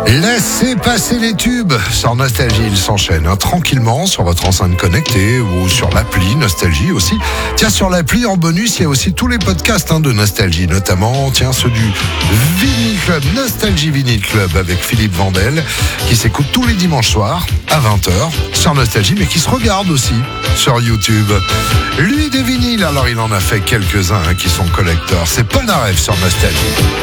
Laissez passer les tubes sur Nostalgie, ils s'enchaînent tranquillement sur votre enceinte connectée ou sur l'appli Nostalgie aussi. Tiens, sur l'appli en bonus, il y a aussi tous les podcasts de Nostalgie, notamment ceux du Vinyl Club, Nostalgie Vinyl Club avec Philippe Vandel, qui s'écoute tous les dimanches soirs à 20h sur Nostalgie, mais qui se regarde aussi sur YouTube. Lui des vinyles, alors il en a fait quelques-uns qui sont collecteurs. C'est Paul Narev sur Nostalgie.